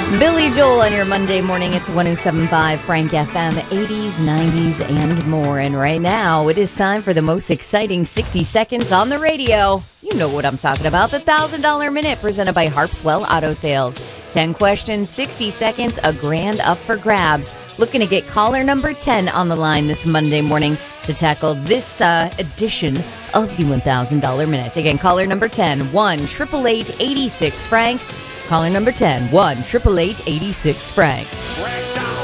Billy Joel on your Monday morning. It's 107.5 Frank FM, 80s, 90s, and more. And right now, it is time for the most exciting 60 seconds on the radio. You know what I'm talking about. The $1,000 Minute presented by Harpswell Auto Sales. 10 questions, 60 seconds, a grand up for grabs. Looking to get caller number 10 on the line this Monday morning to tackle this edition of the $1,000 Minute. Again, caller number 10, 1-888-86-FRANK. Caller number 10, 1-888-86-FRANK.